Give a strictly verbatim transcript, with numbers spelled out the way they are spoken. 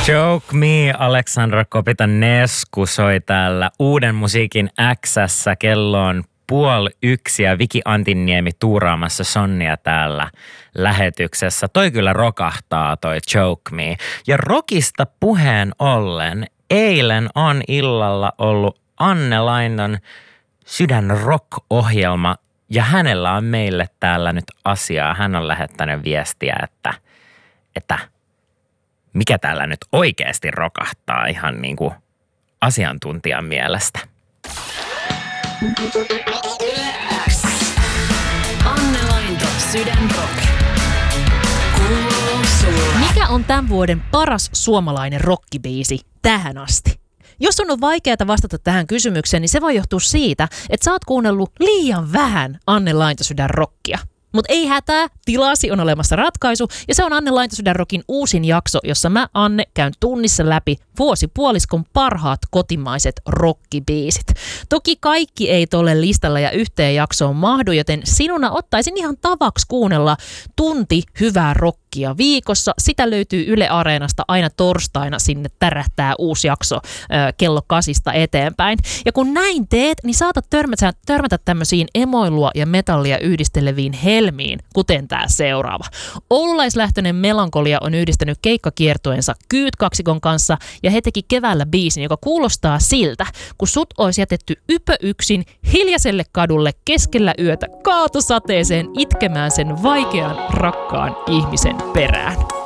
Choke Me, Aleksandra Kopitan-Nesku soi täällä Uuden musiikin X:ssä. Kello on puoli yksi ja Viki Antinniemi tuuraamassa Sonnia täällä lähetyksessä. Toi kyllä rokahtaa toi Choke Me. Ja rockista puheen ollen, eilen on illalla ollut Anne Lainon Sydän rock-ohjelma ja hänellä on meille täällä nyt asiaa. Hän on lähettänyt viestiä, että, että mikä täällä nyt oikeasti rokahtaa ihan niin kuin asiantuntijan mielestä. Anne Lainto, Sydän rock. Kuuluu sulle. Mikä on tämän vuoden paras suomalainen rockibiisi tähän asti? Jos on vaikeaa vastata tähän kysymykseen, niin se voi johtua siitä, että sä oot kuunnellut liian vähän Anne Lainto Sydän rockia. Mutta ei hätää, tilasi on olemassa ratkaisu ja se on Anne Lainto Sydän rockin uusin jakso, jossa mä, Anne, käyn tunnissa läpi vuosipuoliskon parhaat kotimaiset rockibiisit. Toki kaikki ei tolle listalla ja yhteen jaksoon mahdu, joten sinuna ottaisin ihan tavaksi kuunnella tunti hyvää rockia viikossa. Sitä löytyy Yle Areenasta aina torstaina, sinne tärähtää uusi jakso äh, kello kasista eteenpäin. Ja kun näin teet, niin saatat törmätä, törmätä tämmöisiin emoilua ja metallia yhdisteleviin helmiin, kuten tämä seuraava. Oululaislähtöinen Melankolia on yhdistänyt keikkakiertueensa Kyyt-kaksikon kanssa ja he teki keväällä biisin, joka kuulostaa siltä, kun sut olisi jätetty ypö yksin hiljaiselle kadulle keskellä yötä kaatosateeseen itkemään sen vaikean rakkaan ihmisen perään.